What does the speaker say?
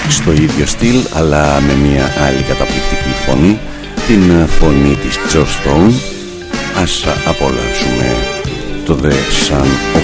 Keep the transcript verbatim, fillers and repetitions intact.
στο ίδιο στυλ αλλά με μια άλλη καταπληκτική φωνή, την φωνή της Joss Stone. Ας απολαύσουμε το The Son of